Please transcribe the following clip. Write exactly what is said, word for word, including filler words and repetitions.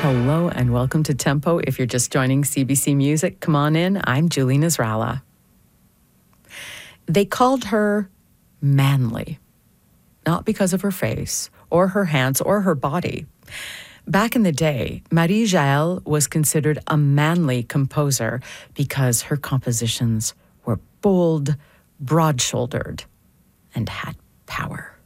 Hello and welcome to Tempo. If you're just joining C B C Music, come on in. I'm Julie Nasrallah. They called her manly, not because of her face or her hands or her body. Back in the day, Marie Jaël was considered a manly composer because her compositions were bold, broad-shouldered, and had power.